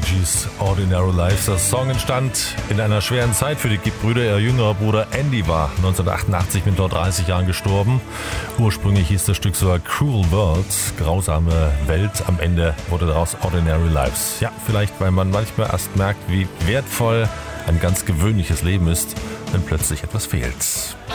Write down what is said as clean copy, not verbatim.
Gees Ordinary Lives. Der Song entstand in einer schweren Zeit für die Gibb-Brüder. Ihr jüngerer Bruder Andy war 1988 mit nur 30 Jahren gestorben. Ursprünglich hieß das Stück sogar Cruel World, grausame Welt. Am Ende wurde daraus Ordinary Lives. Ja, vielleicht, weil man manchmal erst merkt, wie wertvoll ein ganz gewöhnliches Leben ist, wenn plötzlich etwas fehlt.